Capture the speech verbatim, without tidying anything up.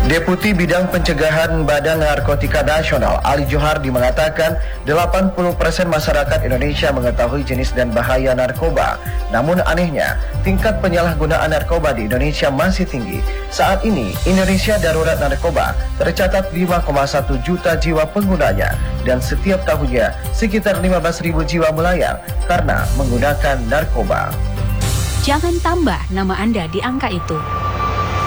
Deputi Bidang Pencegahan Badan Narkotika Nasional Ali Johari mengatakan delapan puluh persen masyarakat Indonesia mengetahui jenis dan bahaya narkoba. Namun anehnya, tingkat penyalahgunaan narkoba di Indonesia masih tinggi. Saat ini, Indonesia darurat narkoba tercatat lima koma satu juta jiwa penggunanya dan setiap tahunnya sekitar lima belas ribu jiwa melayang karena menggunakan narkoba. Jangan tambah nama Anda di angka itu.